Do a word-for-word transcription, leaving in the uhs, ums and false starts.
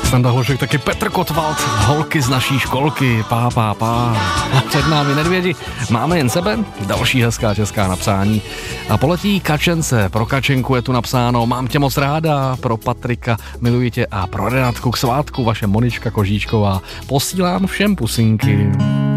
Standa Hlošek, taky Petr Kotwald, holky z naší školky, pá, pá, pá. A před námi Nedvědi, máme jen sebe, další hezká česká napsání. A poletí Kačence, pro Kačenku je tu napsáno, mám tě moc ráda, pro Patrika, miluji tě a pro Renátku k svátku, vaše Monička Kožíčková, posílám všem pusinky.